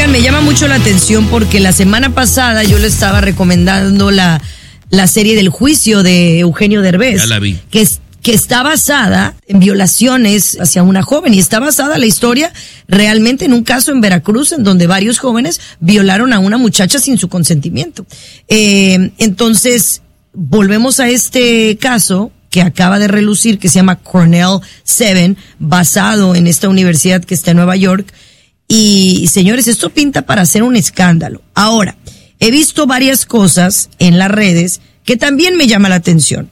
Oigan, me llama mucho la atención porque la semana pasada yo le estaba recomendando la serie del juicio de Eugenio Derbez. Ya la vi. Que está basada en violaciones hacia una joven y está basada la historia realmente en un caso en Veracruz en donde varios jóvenes violaron a una muchacha sin su consentimiento. Entonces, volvemos a este caso que acaba de relucir que se llama Cornell 7, basado en esta universidad que está en Nueva York. Y señores, esto pinta para hacer un escándalo. Ahora, he visto varias cosas en las redes que también me llama la atención.